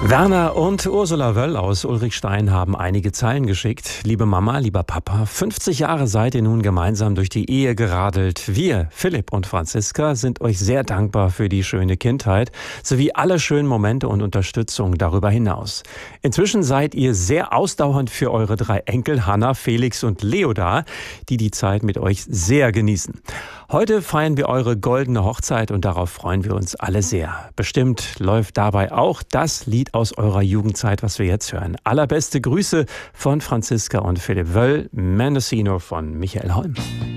Werner und Ursula Wöll aus Ulrichstein haben einige Zeilen geschickt. Liebe Mama, lieber Papa, 50 Jahre seid ihr nun gemeinsam durch die Ehe geradelt. Wir, Philipp und Franziska, sind euch sehr dankbar für die schöne Kindheit sowie alle schönen Momente und Unterstützung darüber hinaus. Inzwischen seid ihr sehr ausdauernd für eure 3 Enkel Hanna, Felix und Leo da, die die Zeit mit euch sehr genießen. Heute feiern wir eure goldene Hochzeit und darauf freuen wir uns alle sehr. Bestimmt läuft dabei auch das Lied aus eurer Jugendzeit, was wir jetzt hören. Allerbeste Grüße von Franziska und Philipp Wöll, Mendocino von Michael Holm.